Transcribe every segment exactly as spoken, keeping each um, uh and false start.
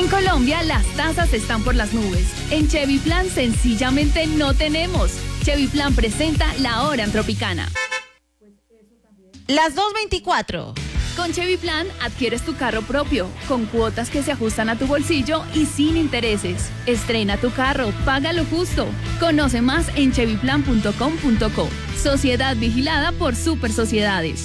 En Colombia, las tasas están por las nubes. En Chevy Plan, sencillamente no tenemos. Chevy Plan presenta La Hora en Tropicana. Las dos veinticuatro. Con Chevy Plan adquieres tu carro propio, con cuotas que se ajustan a tu bolsillo y sin intereses. Estrena tu carro, paga lo justo. Conoce más en chevy plan punto com punto co. Sociedad vigilada por Super Sociedades.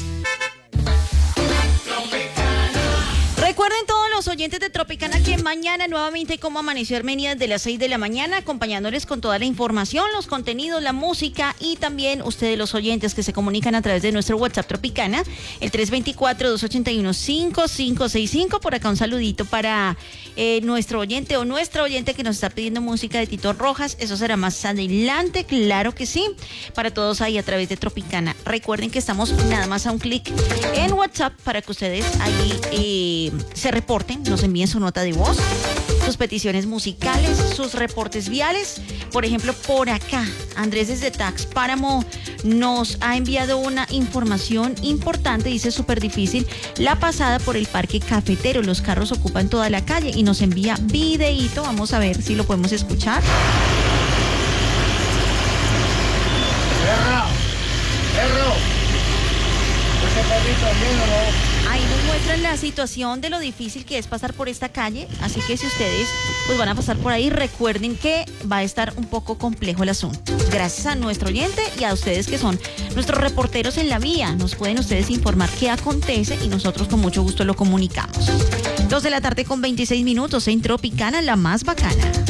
Recuerden todos los oyentes de Tropicana que mañana nuevamente como amaneció Armenia desde las seis de la mañana, acompañándoles con toda la información, los contenidos, la música y también ustedes los oyentes que se comunican a través de nuestro WhatsApp Tropicana, el tres dos cuatro, dos ocho uno, cinco cinco seis cinco. Por acá un saludito para eh, nuestro oyente o nuestra oyente que nos está pidiendo música de Tito Rojas. Eso será más adelante, claro que sí, para todos ahí a través de Tropicana. Recuerden que estamos nada más a un clic en WhatsApp para que ustedes ahí eh, se reporten, nos envíen su nota de voz, sus peticiones musicales, sus reportes viales. Por ejemplo, por acá, Andrés desde Tax Páramo nos ha enviado una información importante, dice súper difícil la pasada por el parque cafetero, los carros ocupan toda la calle y nos envía videíto, vamos a ver si lo podemos escuchar. Perro, perro, ese perrito viéndolo. Ahí nos muestran la situación de lo difícil que es pasar por esta calle, así que si ustedes pues van a pasar por ahí, recuerden que va a estar un poco complejo el asunto. Gracias a nuestro oyente y a ustedes que son nuestros reporteros en la vía, nos pueden ustedes informar qué acontece y nosotros con mucho gusto lo comunicamos. Dos de la tarde con veintiséis minutos en Tropicana, la más bacana.